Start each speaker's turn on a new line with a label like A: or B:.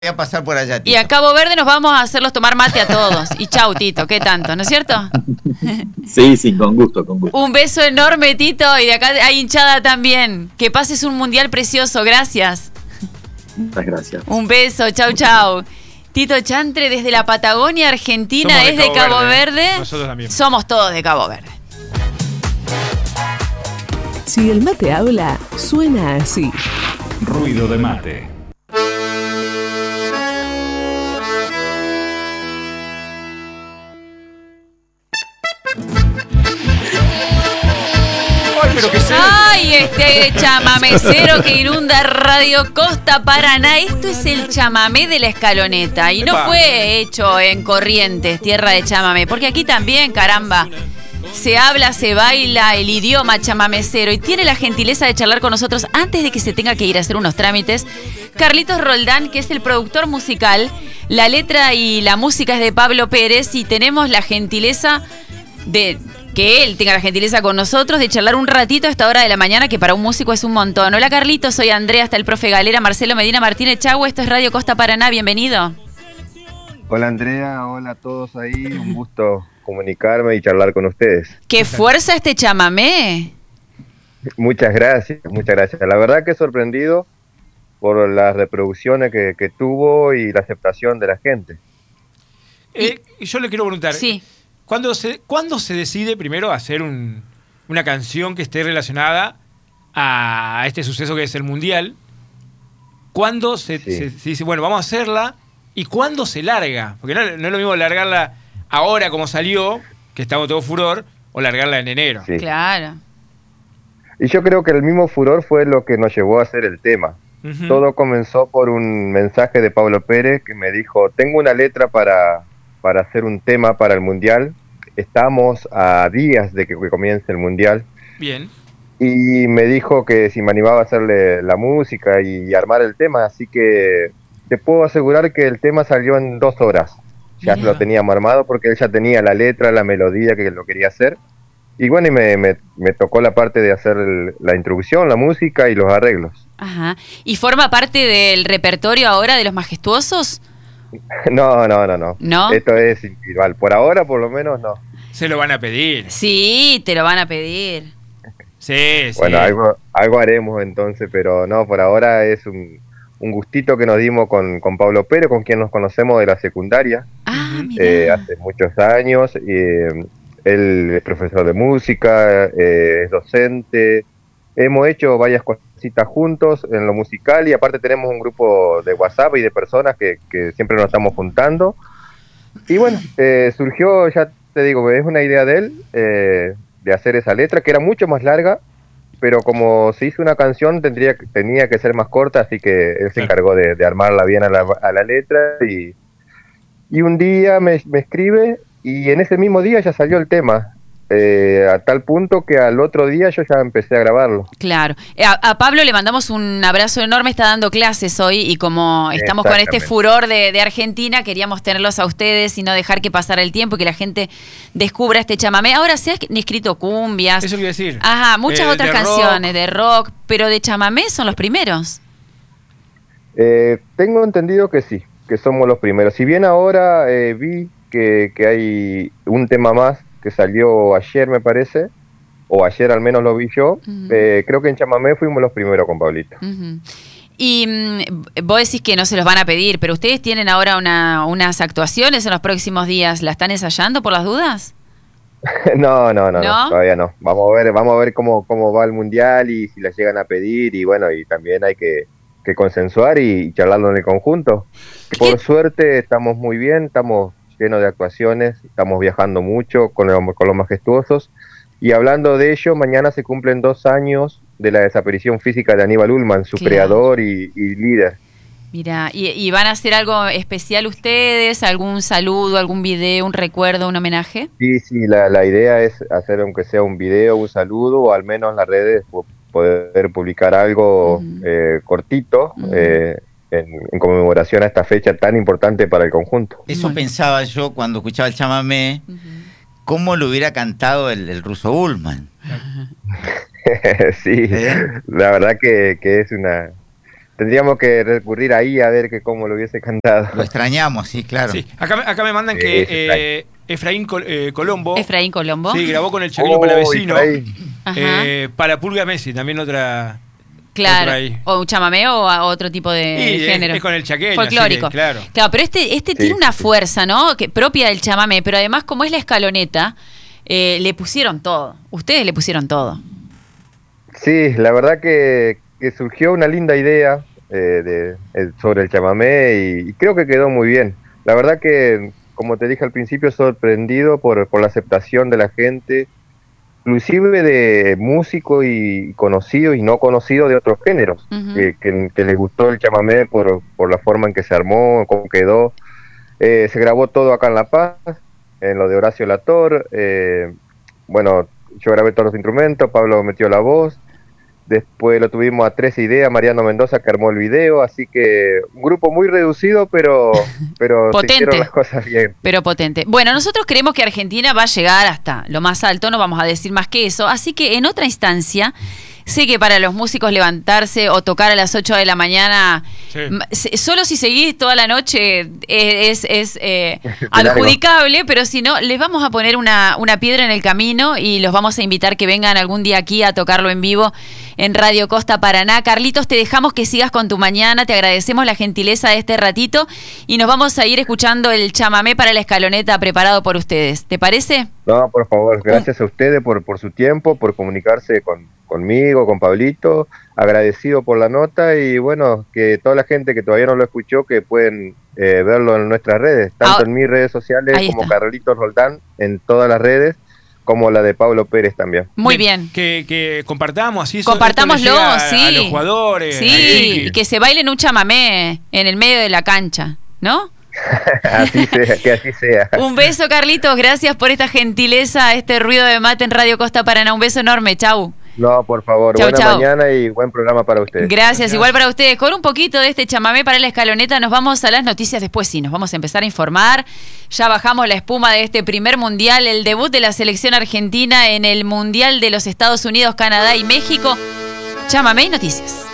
A: Voy a pasar por allá, Tito.
B: Y a Cabo Verde nos vamos a hacerlos tomar mate a todos. Y chau, Tito, ¿qué tanto? ¿No es cierto?
C: Sí, con gusto, con gusto.
B: Un beso enorme, Tito, y de acá hay hinchada también. Que pases un mundial precioso, gracias.
C: Muchas gracias.
B: Un beso, chau, chau. Tito Chantre desde la Patagonia, Argentina,
D: Somos
B: es de Cabo Verde.
D: Nosotros también.
B: Somos todos de Cabo Verde.
E: Si el mate habla, suena así.
F: Ruido de mate.
B: Ay, este chamamecero que inunda Radio Costa Paraná. Esto es el chamamé de la Escaloneta. Y no fue hecho en Corrientes, tierra de chamamé. Porque aquí también, caramba, se habla, se baila el idioma chamamecero. Y tiene la gentileza de charlar con nosotros antes de que se tenga que ir a hacer unos trámites Carlitos Roldán, que es el productor musical. La letra y la música es de Pablo Pérez. Y tenemos la gentileza de que él tenga la gentileza con nosotros de charlar un ratito a esta hora de la mañana, que para un músico es un montón. Hola Carlitos, soy Andrea, está el profe Galera, Marcelo Medina Martínez Chagüe, esto es Radio Costa Paraná, bienvenido.
G: Hola Andrea, hola a todos ahí, un gusto comunicarme y charlar con ustedes.
B: ¡Qué fuerza este chamamé!
G: Muchas gracias, muchas gracias. La verdad que sorprendido por las reproducciones que tuvo y la aceptación de la gente.
D: Yo le quiero preguntar,
B: sí.
D: ¿Cuándo se decide primero hacer una canción que esté relacionada a este suceso que es el Mundial? ¿Cuándo se dice, bueno, vamos a hacerla? ¿Y cuándo se larga? Porque no es lo mismo largarla ahora como salió, que estamos todo furor, o largarla en enero.
G: Sí.
B: Claro.
G: Y yo creo que el mismo furor fue lo que nos llevó a hacer el tema. Uh-huh. Todo comenzó por un mensaje de Pablo Pérez que me dijo, tengo una letra para hacer un tema para el Mundial. Estamos a días de que comience el Mundial.
D: Bien.
G: Y me dijo que si me animaba a hacerle la música y armar el tema, así que te puedo asegurar que el tema salió en 2 horas. Ya lo teníamos armado porque él ya tenía la letra, la melodía que lo quería hacer. Y bueno, y me tocó la parte de hacer la introducción, la música y los arreglos.
B: Ajá. ¿Y forma parte del repertorio ahora de Los Majestuosos?
G: No.
B: ¿No?
G: Esto es individual. Por ahora, por lo menos, no.
D: Se lo van a pedir.
B: Sí, te lo van a pedir.
D: Sí.
G: Bueno, algo haremos entonces, pero no, por ahora es un gustito que nos dimos con Pablo Pérez, con quien nos conocemos de la secundaria. Hace muchos años. Él es profesor de música, es docente. Hemos hecho varias cositas juntos en lo musical y aparte tenemos un grupo de WhatsApp y de personas que siempre nos estamos juntando. Y bueno, surgió, ya te digo, es una idea de él, de hacer esa letra, que era mucho más larga, pero como se hizo una canción tenía que ser más corta, así que él se encargó de armarla bien a la letra. Y un día me escribe y en ese mismo día ya salió el tema. A tal punto que al otro día yo ya empecé a grabarlo.
B: Claro. A Pablo le mandamos un abrazo enorme, está dando clases hoy y como estamos con este furor de Argentina, queríamos tenerlos a ustedes y no dejar que pasara el tiempo y que la gente descubra este chamamé. Ahora se han escrito cumbias.
D: Eso quiere decir.
B: Ajá, muchas otras canciones
D: rock.
B: De rock, pero de chamamé son los primeros.
G: Tengo entendido que sí, que somos los primeros. Si bien ahora vi que hay un tema más que salió ayer, me parece, o ayer al menos lo vi yo. Uh-huh. Creo que en chamamé fuimos los primeros con Pablito.
B: Uh-huh. Y vos decís que no se los van a pedir, pero ustedes tienen ahora unas actuaciones en los próximos días. ¿La están ensayando por las dudas?
G: No, todavía no. Vamos a ver cómo va el Mundial y si la llegan a pedir, y bueno, y también hay que consensuar y charlarlo en el conjunto. Por suerte estamos muy bien, estamos lleno de actuaciones, estamos viajando mucho con los Majestuosos, y hablando de ello, mañana se cumplen 2 años de la desaparición física de Aníbal Ullman, su creador y líder.
B: Mira, ¿y van a hacer algo especial ustedes? ¿Algún saludo, algún video, un recuerdo, un homenaje?
G: Sí, la idea es hacer aunque sea un video, un saludo, o al menos en las redes poder publicar algo cortito, en conmemoración a esta fecha tan importante para el conjunto.
A: Eso pensaba yo cuando escuchaba el chamamé, cómo lo hubiera cantado el ruso Ullman.
G: Sí, la verdad que es tendríamos que recurrir ahí a ver que cómo lo hubiese cantado.
A: Lo extrañamos, sí, claro.
D: Sí. Acá me mandan que Efraín Colombo.
B: Efraín Colombo.
D: Sí, grabó con el Chabelo Palavecino.
B: Para
D: Pulga Messi, también otra.
B: Claro, o un chamamé o otro tipo de género.
D: Es con el chaqueño.
B: Folclórico.
D: Claro,
B: pero este tiene una fuerza, ¿no? Que propia del chamamé, pero además como es la escaloneta, le pusieron todo. Ustedes le pusieron todo.
G: Sí, la verdad que surgió una linda idea sobre el chamamé y creo que quedó muy bien. La verdad que, como te dije al principio, sorprendido por la aceptación de la gente, inclusive de músicos y conocidos y no conocidos de otros géneros, que les gustó el chamamé por la forma en que se armó, cómo quedó. Se grabó todo acá en La Paz, en lo de Horacio Lator. Bueno, yo grabé todos los instrumentos, Pablo metió la voz. Después lo tuvimos a 13 Ideas, Mariano Mendoza, que armó el video, así que un grupo muy reducido, pero se hicieron las cosas bien.
B: Pero potente. Bueno, nosotros creemos que Argentina va a llegar hasta lo más alto, no vamos a decir más que eso, así que en otra instancia, sé que para los músicos levantarse o tocar a las 8 de la mañana, solo si seguís toda la noche es adjudicable, pero si no, les vamos a poner una piedra en el camino y los vamos a invitar que vengan algún día aquí a tocarlo en vivo en Radio Costa Paraná. Carlitos, te dejamos que sigas con tu mañana, te agradecemos la gentileza de este ratito y nos vamos a ir escuchando el chamamé para la escaloneta preparado por ustedes. ¿Te parece?
G: No, por favor, gracias a ustedes por su tiempo, por comunicarse conmigo, con Pablito, agradecido por la nota y bueno, que toda la gente que todavía no lo escuchó, que pueden verlo en nuestras redes, tanto en mis redes sociales como Carlitos Roldán, en todas las redes, como la de Pablo Pérez también.
B: Muy bien.
D: Que compartamos así.
B: Compartámoslo, sí.
D: A los jugadores.
B: Sí, y que se bailen un chamamé en el medio de la cancha, ¿no?
G: Así sea, que así sea.
B: Un beso, Carlitos, gracias por esta gentileza, este ruido de mate en Radio Costa Paraná. Un beso enorme, chau.
G: No, por favor, buena mañana y buen programa para ustedes.
B: Gracias, igual para ustedes. Con un poquito de este chamamé para la escaloneta nos vamos a las noticias después, sí, nos vamos a empezar a informar. Ya bajamos la espuma de este primer mundial, el debut de la selección argentina en el Mundial de los Estados Unidos, Canadá y México. Chamamé y noticias.